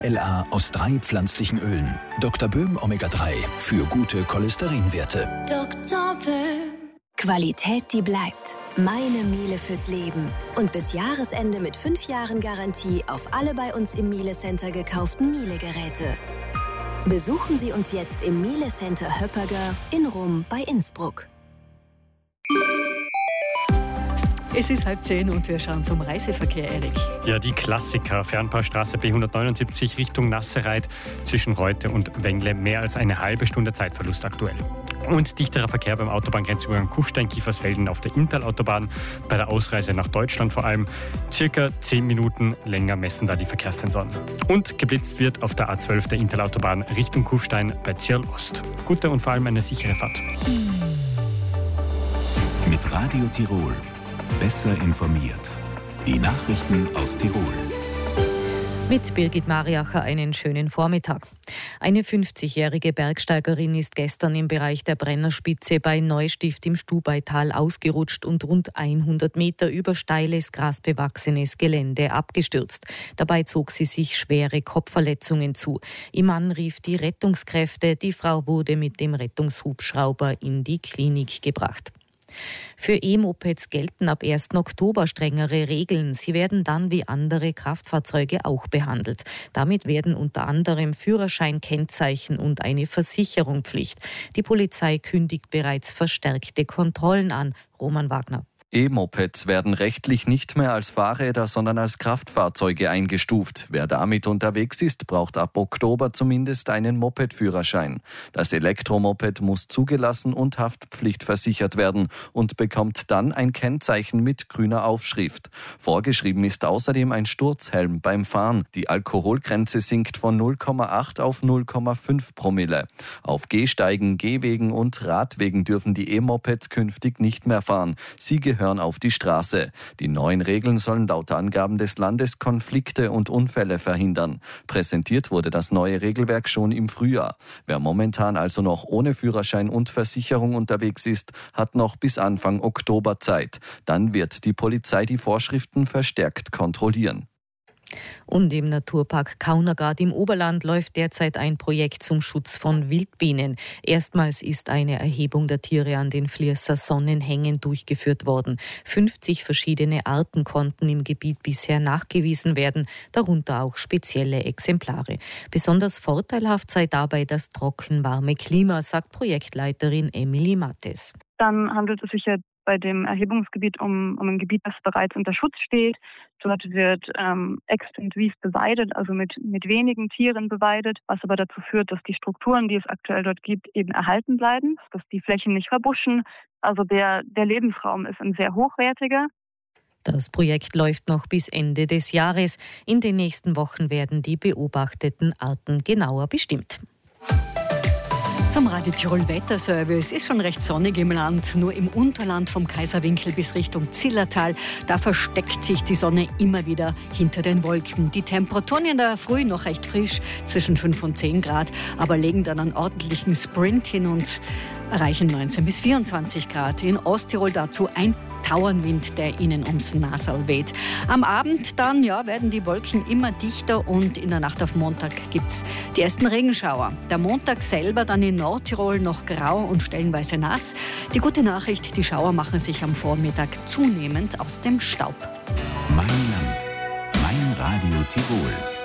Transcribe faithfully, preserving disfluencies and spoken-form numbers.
L A aus drei pflanzlichen Ölen. Doktor Böhm Omega drei für gute Cholesterinwerte. Doktor Böhm. Qualität, die bleibt. Meine Miele fürs Leben. Und bis Jahresende mit fünf Jahren Garantie auf alle bei uns im Miele Center gekauften Miele-Geräte. Besuchen Sie uns jetzt im Miele Center Höpperger in Rum bei Innsbruck. Es ist halb zehn und wir schauen zum Reiseverkehr, Erik. Ja, die Klassiker. Fernpaarstraße B hundertneunundsiebzig Richtung Nassereit zwischen Reute und Wengle. Mehr als eine halbe Stunde Zeitverlust aktuell. Und dichterer Verkehr beim Autobahngrenzübergang Kufstein-Kiefersfelden auf der Inntalautobahn. Bei der Ausreise nach Deutschland vor allem. Circa zehn Minuten länger messen da die Verkehrssensoren. Und geblitzt wird auf der A zwölf der Inntalautobahn Richtung Kufstein bei Zirl Ost. Gute und vor allem eine sichere Fahrt. Mit Radio Tirol. Besser informiert. Die Nachrichten aus Tirol. Mit Birgit Mariacher einen schönen Vormittag. Eine fünfzigjährige Bergsteigerin ist gestern im Bereich der Brennerspitze bei Neustift im Stubaital ausgerutscht und rund hundert Meter über steiles, grasbewachsenes Gelände abgestürzt. Dabei zog sie sich schwere Kopfverletzungen zu. Ihr Mann rief die Rettungskräfte. Die Frau wurde mit dem Rettungshubschrauber in die Klinik gebracht. Für E-Mopeds gelten ab ersten Oktober strengere Regeln. Sie werden dann wie andere Kraftfahrzeuge auch behandelt. Damit werden unter anderem Führerschein, Kennzeichen und eine Versicherung Pflicht. Die Polizei kündigt bereits verstärkte Kontrollen an. Roman Wagner. E-Mopeds werden rechtlich nicht mehr als Fahrräder, sondern als Kraftfahrzeuge eingestuft. Wer damit unterwegs ist, braucht ab Oktober zumindest einen Mopedführerschein. Das Elektromoped muss zugelassen und haftpflichtversichert werden und bekommt dann ein Kennzeichen mit grüner Aufschrift. Vorgeschrieben ist außerdem ein Sturzhelm beim Fahren. Die Alkoholgrenze sinkt von null Komma acht auf null Komma fünf Promille. Auf Gehsteigen, Gehwegen und Radwegen dürfen die E-Mopeds künftig nicht mehr fahren. Sie gehören hören auf die Straße. Die neuen Regeln sollen laut Angaben des Landes Konflikte und Unfälle verhindern. Präsentiert wurde das neue Regelwerk schon im Frühjahr. Wer momentan also noch ohne Führerschein und Versicherung unterwegs ist, hat noch bis Anfang Oktober Zeit. Dann wird die Polizei die Vorschriften verstärkt kontrollieren. Und im Naturpark Kaunergard im Oberland läuft derzeit ein Projekt zum Schutz von Wildbienen. Erstmals ist eine Erhebung der Tiere an den Vlierser Sonnenhängen durchgeführt worden. fünfzig verschiedene Arten konnten im Gebiet bisher nachgewiesen werden, darunter auch spezielle Exemplare. Besonders vorteilhaft sei dabei das trockenwarme Klima, sagt Projektleiterin Emily Mattes. Dann handelt es sich ja bei dem Erhebungsgebiet um, um ein Gebiet, das bereits unter Schutz steht. Dort wird ähm, extensiv beweidet, also mit, mit wenigen Tieren beweidet, was aber dazu führt, dass die Strukturen, die es aktuell dort gibt, eben erhalten bleiben, dass die Flächen nicht verbuschen. Also der, der Lebensraum ist ein sehr hochwertiger. Das Projekt läuft noch bis Ende des Jahres. In den nächsten Wochen werden die beobachteten Arten genauer bestimmt. Zum Radio Tirol Wetterservice ist schon recht sonnig im Land. Nur im Unterland vom Kaiserwinkel bis Richtung Zillertal, da versteckt sich die Sonne immer wieder hinter den Wolken. Die Temperaturen in der Früh noch recht frisch, zwischen fünf und zehn Grad, aber legen dann einen ordentlichen Sprint hin und erreichen neunzehn bis vierundzwanzig Grad. In Osttirol dazu ein Tauernwind, der ihnen ums Nasal weht. Am Abend dann ja, werden die Wolken immer dichter und in der Nacht auf Montag gibt es die ersten Regenschauer. Der Montag selber dann in Nordtirol noch grau und stellenweise nass. Die gute Nachricht, die Schauer machen sich am Vormittag zunehmend aus dem Staub. Mein Land, mein Radio Tirol.